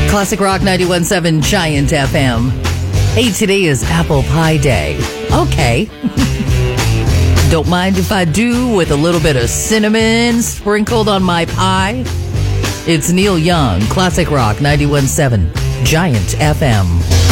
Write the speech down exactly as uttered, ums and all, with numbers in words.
Classic Rock ninety-one point seven Giant F M. Hey, today is Apple Pie Day. Okay. Don't mind if I do, with a little bit of cinnamon sprinkled on my pie. It's Neil Young, Classic Rock ninety-one point seven Giant F M.